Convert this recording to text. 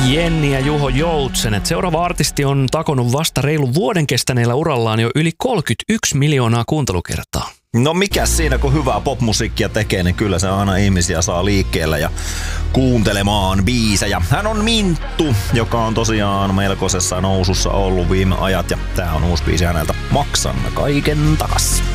Jenni ja Juho Joutsenet. Seuraava artisti on takonut vasta reilun vuoden kestäneellä urallaan jo yli 31 miljoonaa kuuntelukertaa. No mikä siinä, kun hyvää popmusiikkia tekee, niin kyllä se aina ihmisiä saa liikkeelle ja kuuntelemaan biisejä. Hän on Minttu, joka on tosiaan melkoisessa nousussa ollut viime ajat, ja tää on uusi biisi häneltä. Maksan kaiken takas.